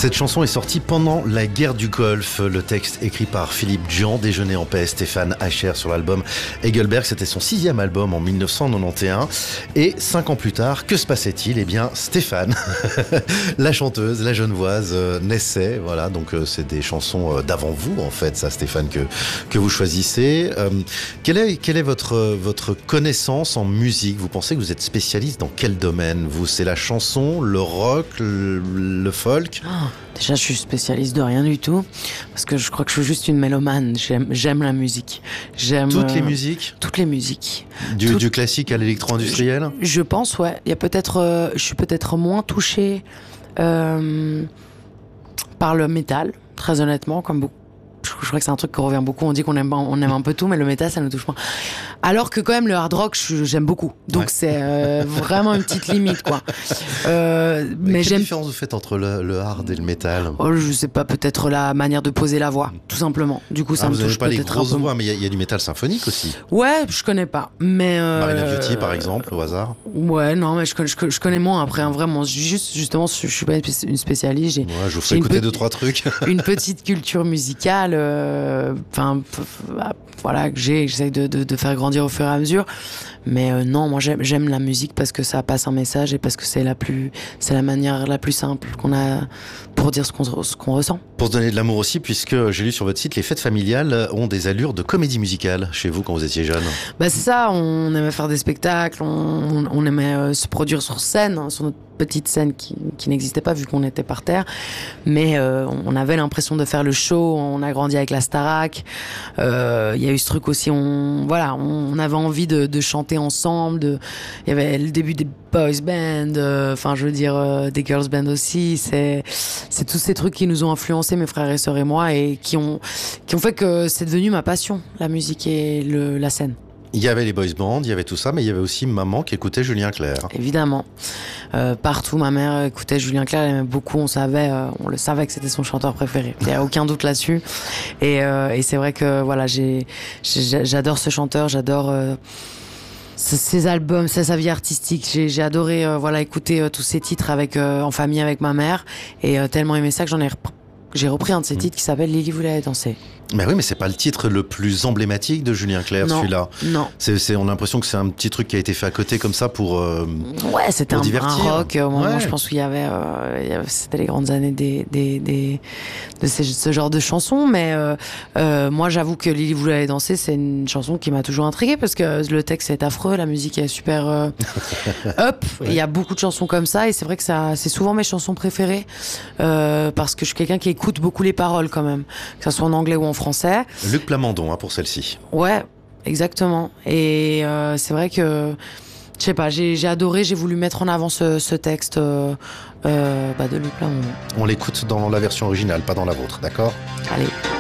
Cette chanson est sortie pendant la guerre du Golfe. Le texte écrit par Philippe Djian, Déjeuner en paix, Stéphane Hacher sur l'album Hegelberg. C'était son 6e album en 1991. Et 5 ans plus tard, que se passait-il ? Eh bien, Stéphane, la chanteuse, la genevoise, naissait. Voilà, donc c'est des chansons d'avant vous, en fait, ça, Stéphane, que vous choisissez. Quelle est votre connaissance en musique ? Vous pensez que vous êtes spécialiste dans quel domaine ? Vous, c'est la chanson, le rock, le folk ? Déjà, je suis spécialiste de rien du tout, parce que je crois que je suis juste une mélomane. J'aime la musique. J'aime toutes les musiques. Toutes les musiques. Du classique à l'électro-industriel. Je pense, ouais. Il y a peut-être, je suis peut-être moins touchée par le métal, très honnêtement, comme beaucoup. Je crois que c'est un truc qui revient beaucoup. On dit qu'on aime un peu tout, mais le métal, ça nous touche pas. Alors que quand même, le hard rock, j'aime beaucoup. Donc c'est vraiment une petite limite, quoi. Mais quelle différence vous faites entre le hard et le métal ? Je sais pas, peut-être la manière de poser la voix, tout simplement. Du coup, ça me touche peut-être un peu. Vous n'avez pas les grosses voix, mais il y a du métal symphonique aussi. Ouais, je connais pas. Mais Marina Beauty, par exemple, au hasard. Ouais, non, mais je connais moins. Après, vraiment, justement, je suis pas une spécialiste. Je vous fais écouter 2-3 trucs. Une petite culture musicale. Voilà, que j'essaie de faire grandir au fur et à mesure. Mais non, moi j'aime la musique parce que ça passe un message et parce que c'est la manière la plus simple qu'on a pour dire ce qu'on ressent. Pour se donner de l'amour aussi, puisque j'ai lu sur votre site, les fêtes familiales ont des allures de comédie musicale chez vous quand vous étiez jeune. C'est ça, on aimait faire des spectacles, on aimait se produire sur scène, sur notre petite scène qui n'existait pas vu qu'on était par terre, mais on avait l'impression de faire le show. On a grandi avec la Starac, il y a eu ce truc aussi, on avait envie de chanter ensemble, il y avait le début des boys band, des girls band aussi. C'est tous ces trucs qui nous ont influencés, mes frères et sœurs et moi, et qui ont fait que c'est devenu ma passion, la musique et la scène. Il y avait les boys bands, il y avait tout ça, mais il y avait aussi maman qui écoutait Julien Clerc. Évidemment. Partout, ma mère écoutait Julien Clerc, elle aimait beaucoup, on le savait que c'était son chanteur préféré. Il n'y a aucun doute là-dessus. Et c'est vrai que, voilà, j'adore ce chanteur, j'adore ses albums, sa vie artistique. J'ai adoré, écouter tous ses titres en famille avec ma mère. Et tellement aimé ça que j'ai repris un de ses titres qui s'appelle Lily voulait aller danser. Mais oui, mais c'est pas le titre le plus emblématique de Julien Clerc, celui-là. Non. On a l'impression que c'est un petit truc qui a été fait à côté comme ça pour c'était pour divertir. Un rock. Moi, je pense qu'il y avait, c'était les grandes années de ce genre de chansons. Mais moi, j'avoue que Lily voulait aller danser, c'est une chanson qui m'a toujours intriguée parce que le texte est affreux, la musique est super up. Ouais. Il y a beaucoup de chansons comme ça et c'est vrai que c'est souvent mes chansons préférées parce que je suis quelqu'un qui écoute beaucoup les paroles quand même, que ça soit en anglais ou en français. Luc Plamondon pour celle-ci. Ouais, exactement. Et c'est vrai que je sais pas, j'ai adoré, j'ai voulu mettre en avant ce texte de Luc Plamondon. On l'écoute dans la version originale, pas dans la vôtre, d'accord ? Allez.